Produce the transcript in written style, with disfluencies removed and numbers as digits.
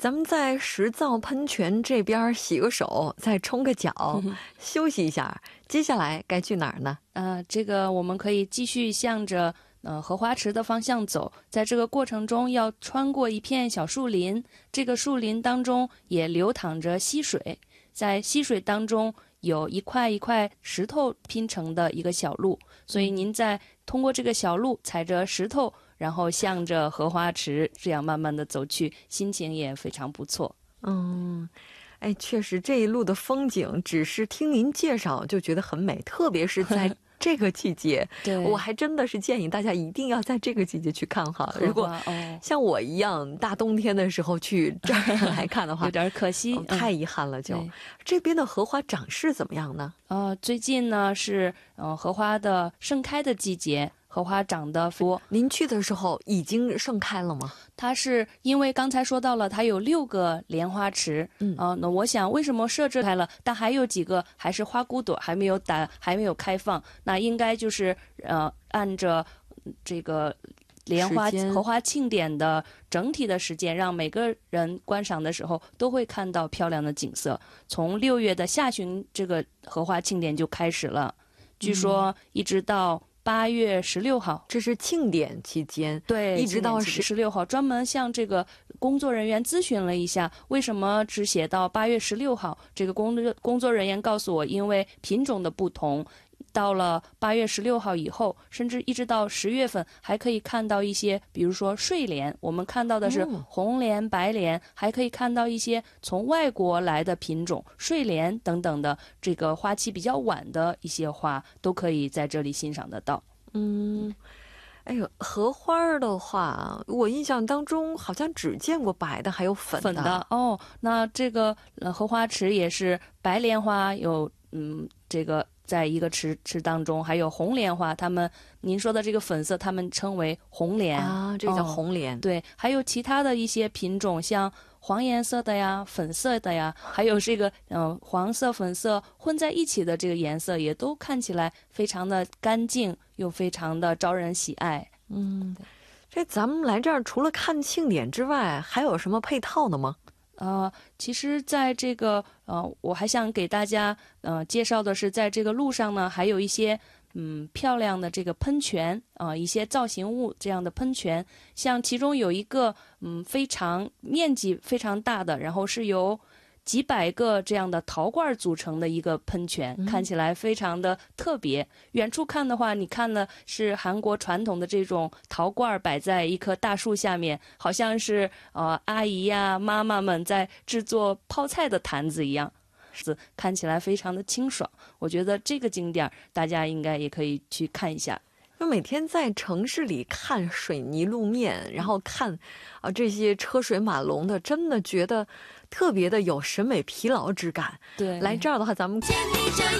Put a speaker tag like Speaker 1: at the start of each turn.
Speaker 1: 咱们在石造喷泉这边洗个手，再冲个脚，休息一下。接下来该去哪儿呢？
Speaker 2: 这个我们可以继续向着荷花池的方向走，在这个过程中要穿过一片小树林，这个树林当中也流淌着溪水，在溪水当中有一块一块石头拼成的一个小路，所以您在通过这个小路踩着石头，然后向着荷花池这样慢慢的走去，心情也非常不错。
Speaker 1: 哎，确实这一路的风景只是听您介绍就觉得很美，特别是在这个季节
Speaker 2: 对，
Speaker 1: 我还真的是建议大家一定要在这个季节去看哈。如果像我一样大冬天的时候去这儿来看的话，
Speaker 2: 有点可惜，
Speaker 1: 太遗憾了就。这边的荷花长势怎么样呢？
Speaker 2: 最近呢是荷花的盛开的季节，荷花长得多。
Speaker 1: 您去的时候已经盛开了吗？
Speaker 2: 它是因为刚才说到了，它有6个莲花池，那我想为什么设置开了，但还有几个还是花骨朵还没有开放，那应该就是按着这个莲花荷花庆典的整体的时间，让每个人观赏的时候都会看到漂亮的景色。从6月的下旬，这个荷花庆典就开始了，据说一直到8月16号，
Speaker 1: 这是庆典期间，
Speaker 2: 对，
Speaker 1: 一直到
Speaker 2: 16号，专门向这个工作人员咨询了一下，为什么只写到8月16号？这个工作人员告诉我，因为品种的不同，到了8月16号以后，甚至一直到10月份，还可以看到一些，比如说睡莲，我们看到的是红莲、白莲，还可以看到一些从外国来的品种睡莲等等的，这个花期比较晚的一些花，都可以在这里欣赏得到。
Speaker 1: 哎呦，荷花的话，我印象当中好像只见过白的，还有粉的。
Speaker 2: 那这个荷花池也是白莲花有这个在一个池当中，还有红莲花，您说的这个粉色，他们称为红莲
Speaker 1: 啊，这叫红莲。
Speaker 2: 对，还有其他的一些品种，像黄颜色的呀、粉色的呀，还有这个黄色、粉色混在一起的这个颜色，也都看起来非常的干净，又非常的招人喜爱。
Speaker 1: 这咱们来这儿除了看庆典之外，还有什么配套的吗？
Speaker 2: 其实在这个我还想给大家介绍的是，在这个路上呢，还有一些漂亮的这个喷泉一些造型物这样的喷泉，像其中有一个面积非常大的，然后是由几百个这样的陶罐组成的一个喷泉，看起来非常的特别。远处看的话，你看的是韩国传统的这种陶罐摆在一棵大树下面，好像是阿姨呀、妈妈们在制作泡菜的坛子一样，看起来非常的清爽。我觉得这个景点大家应该也可以去看一下。
Speaker 1: 就每天在城市里看水泥路面，然后看这些车水马龙的，真的觉得特别的有审美疲劳之感。
Speaker 2: 对，
Speaker 1: 来这儿的话，咱们